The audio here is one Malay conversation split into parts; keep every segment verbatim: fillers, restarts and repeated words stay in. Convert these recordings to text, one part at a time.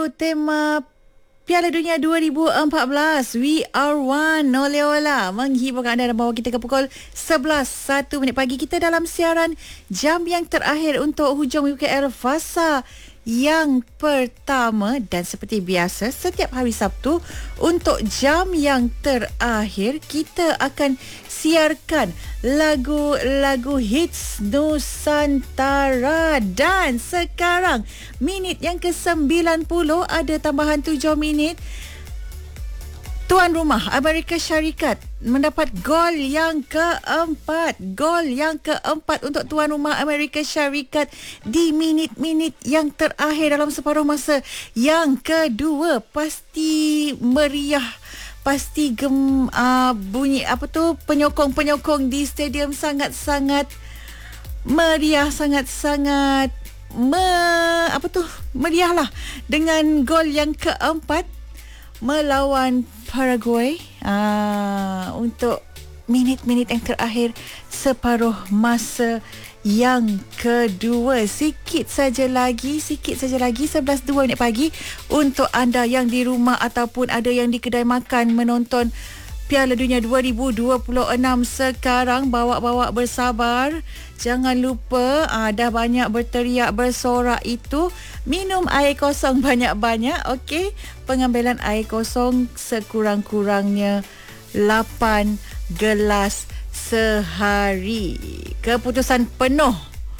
Tema Piala Dunia dua ribu empat belas, We Are One, Oleola menghiburkan anda dan bawa kita ke pukul sebelas satu minit pagi. Kita dalam siaran jam yang terakhir untuk hujung U K L Fasa yang pertama, dan seperti biasa setiap hari Sabtu untuk jam yang terakhir kita akan siarkan lagu-lagu hits Nusantara. Dan sekarang minit yang ke sembilan puluh, ada tambahan tujuh minit. Tuan rumah Amerika Syarikat mendapat gol yang keempat. Gol yang keempat untuk tuan rumah Amerika Syarikat di minit-minit yang terakhir dalam separuh masa yang kedua. Pasti meriah, pasti gem, uh, bunyi apa tu, penyokong-penyokong di stadium sangat-sangat meriah, sangat-sangat me, apa tu, meriah lah dengan gol yang keempat melawan Paraguay uh, untuk minit-minit yang terakhir separuh masa yang kedua. Sikit saja lagi, sikit saja lagi sebelas dua minit pagi untuk anda yang di rumah ataupun ada yang di kedai makan menonton Piala Dunia dua ribu dua puluh enam sekarang. Bawa-bawa bersabar. Jangan lupa, aa, dah banyak berteriak, bersorak itu, minum air kosong banyak-banyak, okey? Pengambilan air kosong sekurang-kurangnya lapan gelas sehari. Keputusan penuh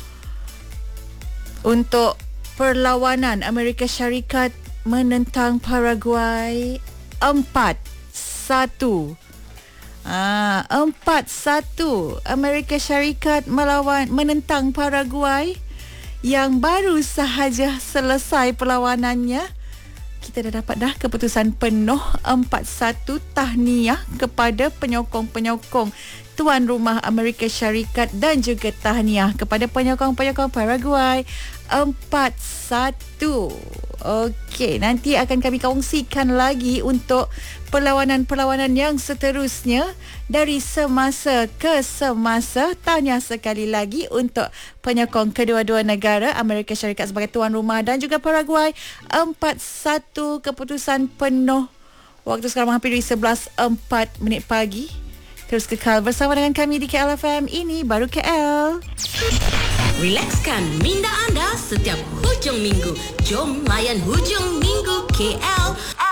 untuk perlawanan Amerika Syarikat menentang Paraguay empat satu. Ah, empat satu Amerika Syarikat melawan menentang Paraguay yang baru sahaja selesai perlawanannya. Kita dah dapat dah keputusan penuh empat satu. Tahniah kepada penyokong-penyokong tuan rumah Amerika Syarikat dan juga tahniah kepada penyokong-penyokong Paraguay. Empat satu. Okey, nanti akan kami kongsikan lagi untuk perlawanan-perlawanan yang seterusnya dari semasa ke semasa. Tahniah sekali lagi untuk penyokong kedua-dua negara, Amerika Syarikat sebagai tuan rumah dan juga Paraguay. Empat satu keputusan penuh. Waktu sekarang hampir sebelas empat minit pagi. Terus kekal bersama dengan kami di K L F M. Ini baru K L. Relaxkan minda anda setiap hujung minggu. Jom layan hujung minggu K L.